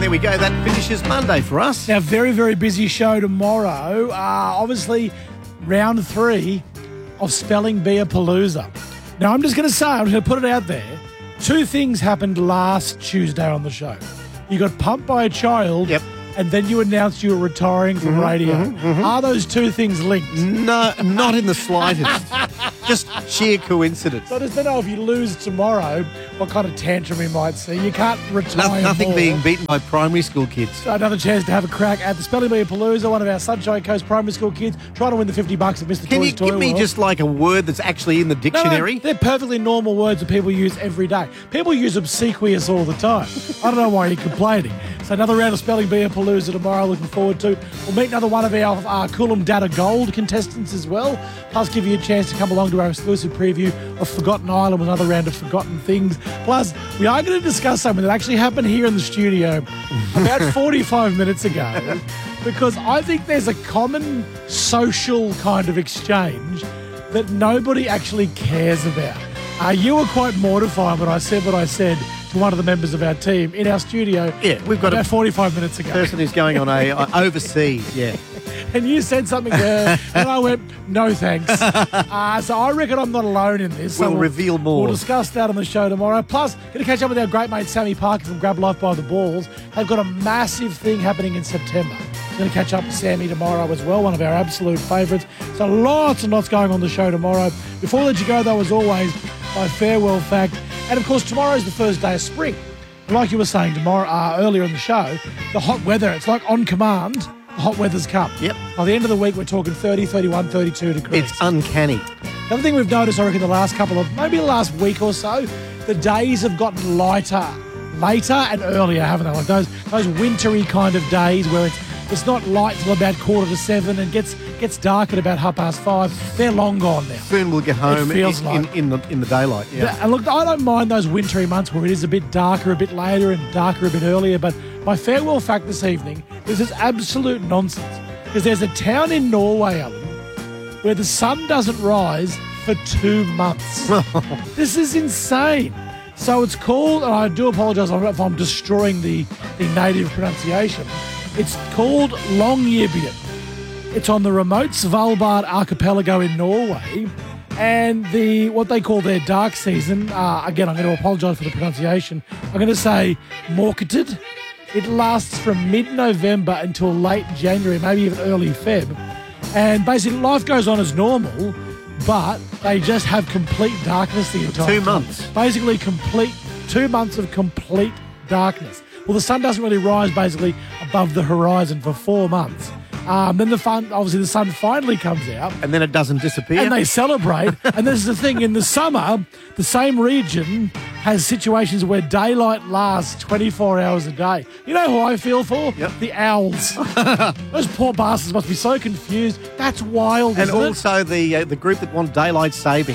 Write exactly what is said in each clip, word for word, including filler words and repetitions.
And there we go. That finishes Monday for us. Now, very, very busy show tomorrow. Uh, obviously, round three of Spelling Bee Palooza. Now, I'm just going to say, I'm going to put it out there. Two things happened last Tuesday on the show. You got pumped by a child. Yep. And then you announced you were retiring from mm-hmm, radio. Mm-hmm, mm-hmm. Are those two things linked? No, not in the slightest. Just sheer coincidence. So I just don't know if you lose tomorrow, what kind of tantrum we might see. You can't retire No, nothing more. being beaten by primary school kids. So another chance to have a crack at the Spelling Bee Palooza, one of our Sunshine Coast primary school kids trying to win the fifty bucks at Mister Can Toys you Toy give me World. just like a word that's actually in the No, dictionary? no, they're perfectly normal words that people use every day. People use obsequious all the time. I don't know why you're complaining. So another round of Spelling Bee Palooza tomorrow, looking forward to. We'll meet another one of our uh, Coolum Data Gold contestants as well, plus give you a chance to come along to our exclusive preview of Forgotten Island with another round of Forgotten Things. Plus, we are going to discuss something that actually happened here in the studio about forty-five minutes ago, because I think there's a common social kind of exchange that nobody actually cares about. Uh, you were quite mortified when I said what I said to one of the members of our team in our studio. Yeah, we've got about a forty-five minutes ago. person who's going on a uh, overseas, yeah. And you said something there, and I went, no thanks. Uh, so I reckon I'm not alone in this. So We'll reveal more. We'll discuss that on the show tomorrow. Plus, going to catch up with our great mate Sammy Parker from Grab Life by the Balls. They've got a massive thing happening in September. Going to catch up with Sammy tomorrow as well, one of our absolute favourites. So lots and lots going on the show tomorrow. Before I let you go, though, as always, my farewell fact. And, of course, tomorrow's the first day of spring. Like you were saying tomorrow uh, earlier in the show, the hot weather, it's like on command. The hot weather's come. Yep. By the end of the week, we're talking thirty, thirty-one, thirty-two degrees. It's uncanny. The other thing we've noticed, I reckon, the last couple of, maybe the last week or so, the days have gotten lighter, later and earlier, haven't they? Like those those wintry kind of days where it's it's not light till about quarter to seven and gets gets dark at about half past five. They're long gone now. Soon we'll get home It feels in, like. in, in, the, in the daylight. Yeah. And look, I don't mind those wintry months where it is a bit darker, a bit later and darker a bit earlier, but my farewell fact this evening is this absolute nonsense. Because there's a town in Norway, Alan, where the sun doesn't rise for two months. This is insane. So it's called, and I do apologise if I'm destroying the, the native pronunciation, it's called Longyearbyen. It's on the remote Svalbard archipelago in Norway, and the what they call their dark season, uh, again, I'm going to apologise for the pronunciation, I'm going to say Morketed. It lasts from mid-November until late January, maybe even early Feb. And basically life goes on as normal, but they just have complete darkness the entire Two time. months. Basically complete, two months of complete darkness. Well, the sun doesn't really rise basically above the horizon for four months. Um, then the fun, obviously the sun finally comes out. And then it doesn't disappear. And they celebrate. And this is the thing, in the summer, the same region has situations where daylight lasts twenty-four hours a day. You know who I feel for? Yep. The owls. Those poor bastards must be so confused. That's wild, and isn't also the uh, the group that want daylight saving.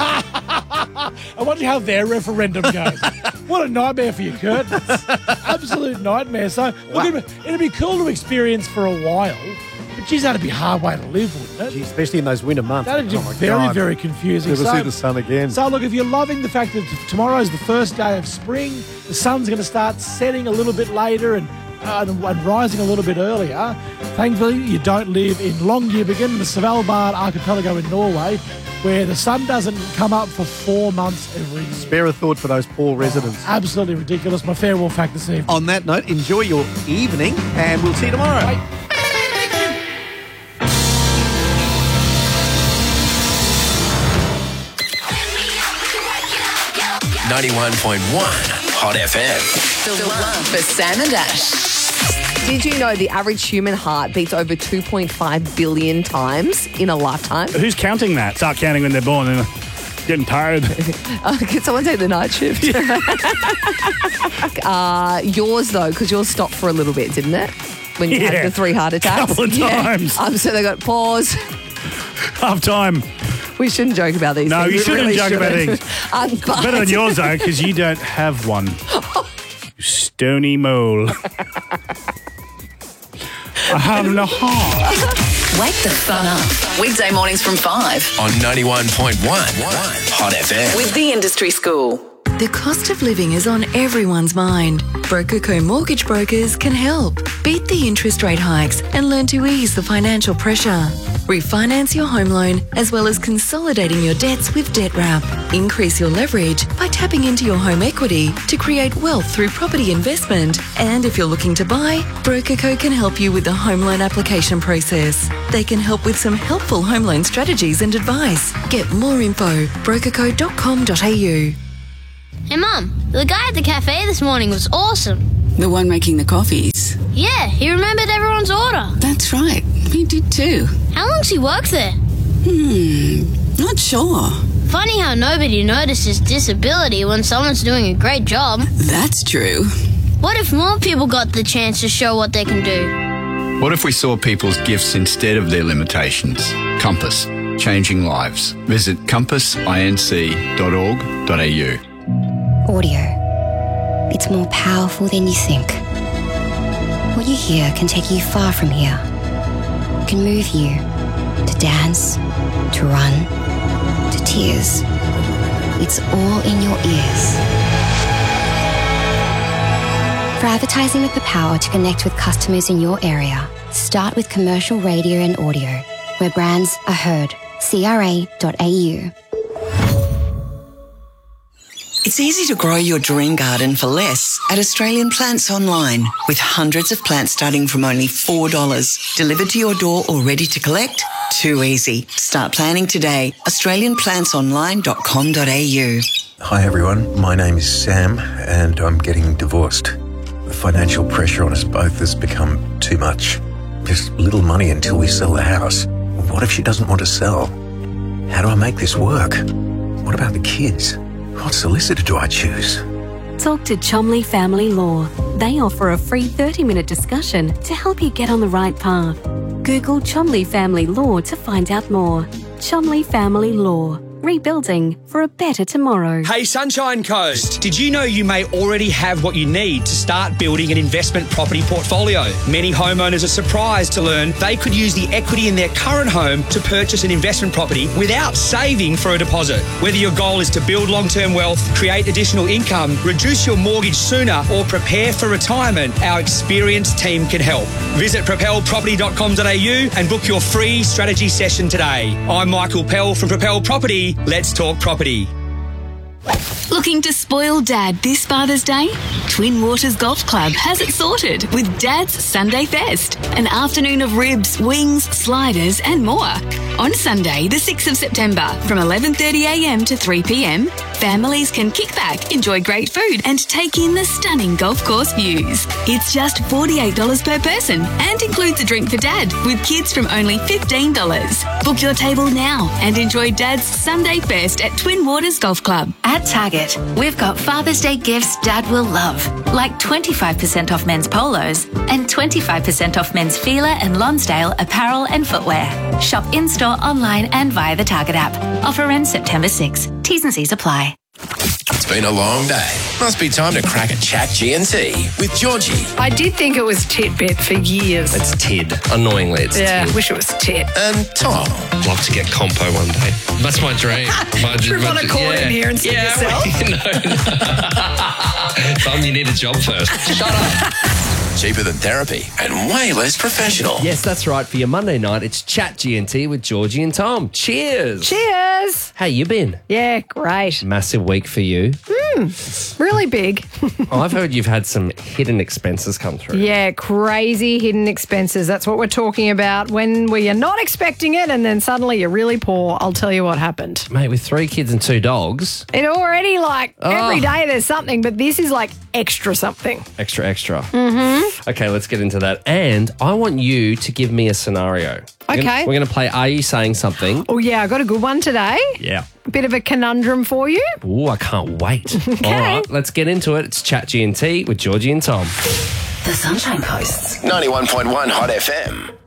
I wonder how their referendum goes. What a nightmare for you, Kurt. Absolute nightmare. So, look, Wow. it'd, be, it'd be cool to experience for a while. But geez, that'd be a hard way to live, wouldn't it? Gee, especially in those winter months. That'd be Oh my very, God. very confusing. Never so, see the sun again. So, look, if you're loving the fact that tomorrow's the first day of spring, the sun's going to start setting a little bit later and, uh, and rising a little bit earlier, thankfully you don't live in Longyearbyen, the Svalbard archipelago in Norway, where the sun doesn't come up for four months every year. Spare a thought for those poor residents. Absolutely ridiculous. My farewell fact this evening. On that note, enjoy your evening, and we'll see you tomorrow. Bye. ninety-one point one Hot F M. The one for Sam and Ash. Did you know the average human heart beats over two point five billion times in a lifetime? Who's counting that? Start counting when they're born and getting tired. Uh, can someone take the night shift? uh, yours, though, because yours stopped for a little bit, didn't it? When you Yeah. had the three heart attacks. Couple of times. Um, so they got pause. Half time. We shouldn't joke about these No, things. you We shouldn't really joke about shouldn't. um, but Better than yours, though, because you don't have one. You stony mole. A hand and a half. Wake the fun up. Weekday mornings from five On ninety-one point one Hot F M. with the Industry School. The cost of living is on everyone's mind. BrokerCo Mortgage Brokers can help. Beat the interest rate hikes and learn to ease the financial pressure. Refinance your home loan as well as consolidating your debts with DebtWrap. Increase your leverage by tapping into your home equity to create wealth through property investment. And if you're looking to buy, BrokerCo can help you with the home loan application process. They can help with some helpful home loan strategies and advice. Get more info, broker co dot com dot a u. Hey Mum, the guy at the cafe this morning was awesome. The one making the coffees? Yeah, he remembered everyone's order. That's right, he did too. How long's he worked there? Hmm, not sure. Funny how nobody notices disability when someone's doing a great job. That's true. What if more people got the chance to show what they can do? What if we saw people's gifts instead of their limitations? Compass, changing lives. Visit compass inc dot org dot a u. Audio. It's more powerful than you think. What you hear can take you far from here. It can move you to dance, to run, to tears. It's all in your ears. For advertising with the power to connect with customers in your area, start with commercial radio and audio, where brands are heard. c r a dot a u. It's easy to grow your dream garden for less at Australian Plants Online, with hundreds of plants starting from only four dollars. Delivered to your door or ready to collect? Too easy. Start planning today. australian plants online dot com dot a u. Hi everyone, my name is Sam and I'm getting divorced. The financial pressure on us both has become too much. There's little money until we sell the house. What if she doesn't want to sell? How do I make this work? What about the kids? What solicitor do I choose? Talk to Chomley Family Law. They offer a free thirty minute discussion to help you get on the right path. Google Chomley Family Law to find out more. Chomley Family Law. Rebuilding for a better tomorrow. Hey Sunshine Coast, did you know you may already have what you need to start building an investment property portfolio? Many homeowners are surprised to learn they could use the equity in their current home to purchase an investment property without saving for a deposit. Whether your goal is to build long-term wealth, create additional income, reduce your mortgage sooner, or prepare for retirement, our experienced team can help. Visit propel property dot com dot a u and book your free strategy session today. I'm Michael Pell from Propel Property. Let's talk property. Looking to spoil Dad this Father's Day? Twin Waters Golf Club has it sorted with Dad's Sunday Fest, an afternoon of ribs, wings, sliders and more. On Sunday, the sixth of September, from eleven thirty a m to three p m, families can kick back, enjoy great food and take in the stunning golf course views. It's just forty-eight dollars per person and includes a drink for Dad, with kids from only fifteen dollars. Book your table now and enjoy Dad's Sunday Fest at Twin Waters Golf Club. At Target, we've got Father's Day gifts Dad will love, like twenty-five percent off men's polos and twenty-five percent off men's Fila and Lonsdale apparel and footwear. Shop in-store, online and via the Target app. Offer ends September sixth. T's and C's apply. It's been a long day. Must be time to crack a chat G and T with Georgie. I did think it was Titbit for years. It's Tid. Annoyingly, it's yeah, Tid. wish it was Tit. And Tom. Love to get compo one day. That's my dream. My, Trip on a call yeah. in here and see yeah, yourself. no. Tom, you need a job first. Shut up. Cheaper than therapy and way less professional. Yes, that's right. For your Monday night, it's Chat G and T with Georgie and Tom. Cheers. Cheers. How you been? Yeah, great. Massive week for you. Mm, really big. Oh, I've heard you've had some hidden expenses come through. Yeah, crazy hidden expenses. That's what we're talking about. When we are not expecting it and then suddenly you're really poor, I'll tell you what happened. Mate, with three kids and two dogs. It already like Oh. every day there's something, but this is like extra something. Extra, extra. Mm-hmm. Okay, let's get into that. And I want you to give me a scenario. We're Okay. gonna- We're going to play Are You Saying Something? Oh, yeah, I got a good one today. Yeah. A bit of a conundrum for you. Ooh, I can't wait. Okay. All right, let's get into it. It's Chat G and T with Georgie and Tom. The Sunshine Coast's ninety-one point one Hot F M.